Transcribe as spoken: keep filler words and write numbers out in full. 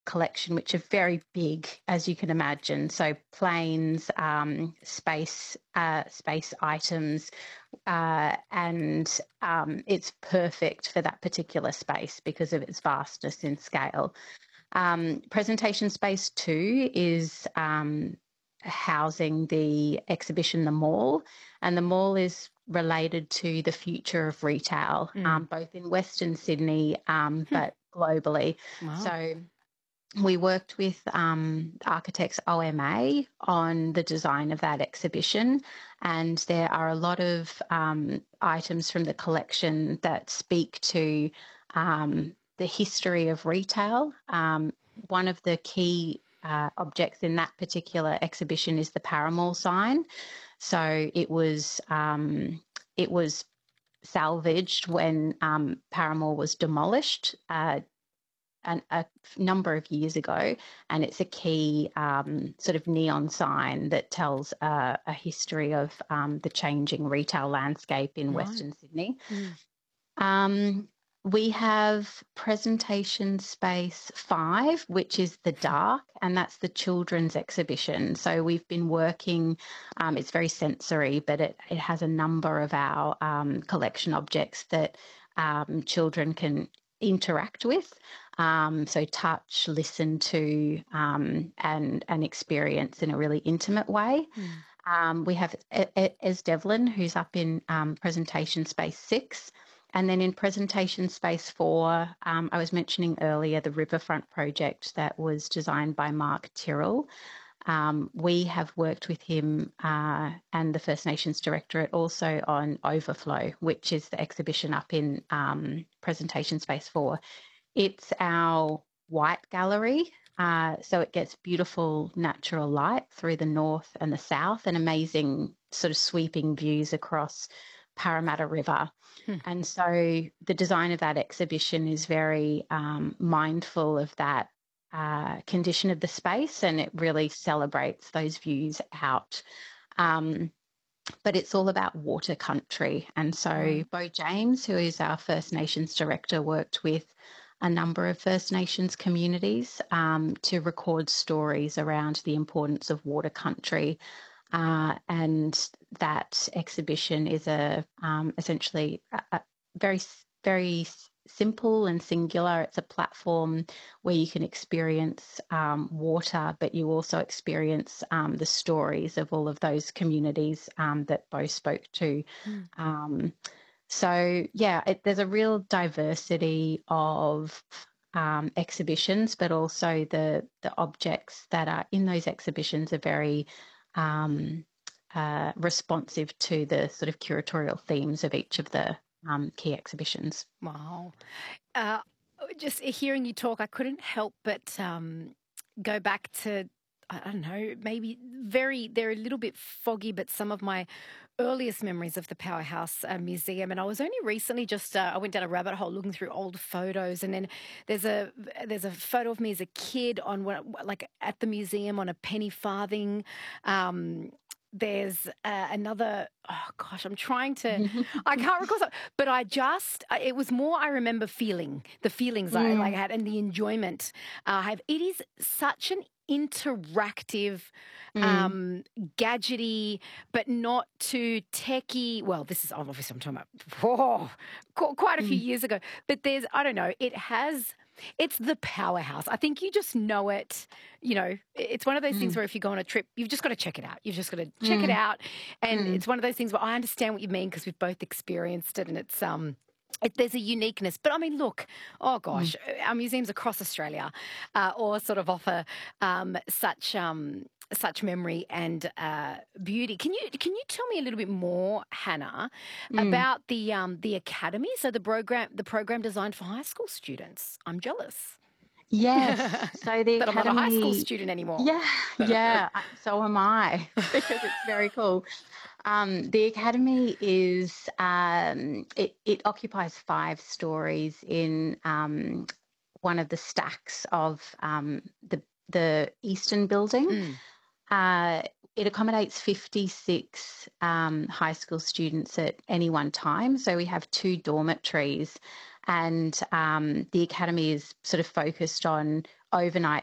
collection, which are very big, as you can imagine. So planes, um, space, uh, space items, uh, and um, it's perfect for that particular space because of its vastness in scale. Um, presentation space two is um, housing the exhibition, The Mall, and the mall is related to the future of retail, Mm. um, both in Western Sydney, um, Hmm. but globally. Wow. So we worked with um, Architects O M A on the design of that exhibition, and there are a lot of um, items from the collection that speak to um, the history of retail. Um, one of the key uh, objects in that particular exhibition is the Paramore sign. So it was um, it was salvaged when um, Paramore was demolished. Uh, an, a number of years ago, and it's a key um, sort of neon sign that tells uh, a history of um, the changing retail landscape in Right. Western Sydney. Mm. Um, we have presentation space five, which is the dark, and that's the children's exhibition. So we've been working, um, it's very sensory, but it, it has a number of our um, collection objects that um, children can interact with. Um, so touch, listen to, um, and and experience in a really intimate way. Mm. Um, we have Es Devlin, who's up in um, presentation space six. And then in presentation space four, um, I was mentioning earlier the Riverfront project that was designed by Mark Tyrrell. Um, we have worked with him uh, and the First Nations Directorate also on Overflow, which is the exhibition up in um, presentation space four. It's our white gallery, uh, so it gets beautiful natural light through the north and the south and amazing sort of sweeping views across Parramatta River. Hmm. And so the design of that exhibition is very um, mindful of that uh, condition of the space, and it really celebrates those views out. Um, but it's all about water country. And so Right. Bo James, who is our First Nations Director, worked with a number of First Nations communities um, to record stories around the importance of water country. Uh, and that exhibition is a um, essentially a, a very, very simple and singular. It's a platform where you can experience um, water, but you also experience um, the stories of all of those communities um, that Bo spoke to. Mm. Um, so, yeah, it, there's a real diversity of um, exhibitions, but also the the objects that are in those exhibitions are very um, uh, responsive to the sort of curatorial themes of each of the um, key exhibitions. Wow. Uh, just hearing you talk, I couldn't help but um, go back to, I don't know, maybe very, they're a little bit foggy, but some of my earliest memories of the Powerhouse uh, Museum. And I was only recently just, uh, I went down a rabbit hole looking through old photos, and then there's a there's a photo of me as a kid on what, like at the museum on a penny farthing. Um, there's uh, another, oh gosh, I'm trying to, I can't recall, some- but I just, uh, it was more, I remember feeling, the feelings I like Mm. had and the enjoyment uh, I have. It is such an interactive, Mm. um, gadgety, but not too techy. Well, this is obviously I'm talking about oh, qu- quite a few Mm. years ago. But there's, I don't know, it has, it's the Powerhouse. I think you just know it. You know, it's one of those things Mm. where if you go on a trip, you've just got to check it out. You've just got to check it Mm. out. And Mm. it's one of those things where I understand what you mean because we've both experienced it, and it's um. It, there's a uniqueness. But I mean, look, oh gosh, Mm. our museums across Australia uh, all sort of offer um, such um, such memory and uh, beauty. Can you can you tell me a little bit more, Hannah, Mm. about the um, the academy? So the program the program designed for high school students. I'm jealous Yes. So the that I'm not a high school academy, student anymore. yeah, yeah. I- So am I, because it's very cool. Um, the academy is um, it, it occupies five stories in um, one of the stacks of um, the the eastern building. Mm. Uh, it accommodates fifty-six um, high school students at any one time. So we have two dormitories, and um, the academy is sort of focused on overnight